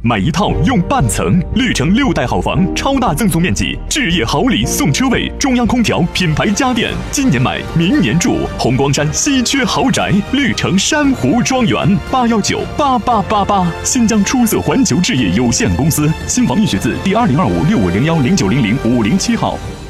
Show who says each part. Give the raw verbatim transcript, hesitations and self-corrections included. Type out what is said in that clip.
Speaker 1: 买一套用半层，绿城六代好房，超大赠送面积，置业好礼送车位，中央空调，品牌家电，今年买，明年住。红光山稀缺豪宅，绿城珊瑚庄园，八幺九八八八八。新疆出色环球置业有限公司，新房易学字第二零二五六五零幺零九零零五零七号。